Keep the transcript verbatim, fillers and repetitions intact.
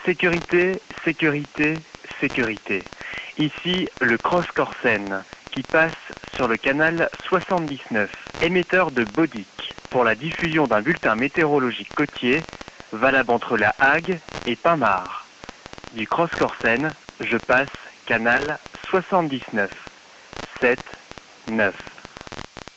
Sécurité, sécurité, sécurité. Ici, le Cross-Corsen qui passe sur le canal soixante-dix-neuf, émetteur de Bodic, pour la diffusion d'un bulletin météorologique côtier valable entre La Hague et Pinmar. Du Cross-Corsen, je passe canal soixante-dix-neuf, sept, neuf.